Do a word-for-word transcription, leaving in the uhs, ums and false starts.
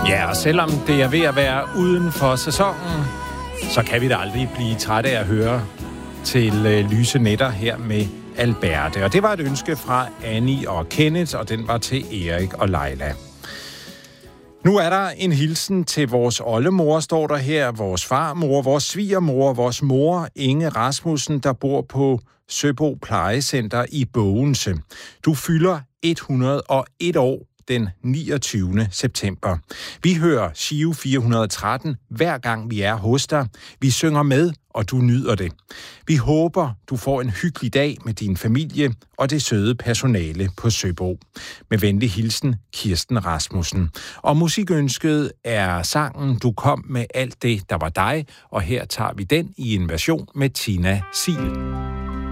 Ja, og selvom det er ved at være uden for sæsonen, så kan vi da aldrig blive trætte af at høre til øh, lyse nætter her med Alberte. Og det var et ønske fra Annie og Kenneth, og den var til Erik og Leila. Nu er der en hilsen til vores oldemor, står der her, vores farmor, vores svigermor, vores mor, Inge Rasmussen, der bor på Søbo Plejecenter i Bogense. Du fylder et hundrede og et år den niogtyvende september. Vi hører Giro fire hundrede og tretten hver gang vi er hos dig. Vi synger med, og du nyder det. Vi håber, du får en hyggelig dag med din familie og det søde personale på Søbo. Med venlig hilsen, Kirsten Rasmussen. Og musikønsket er sangen Du kom med alt det, der var dig, og her tager vi den i en version med Tina Siel.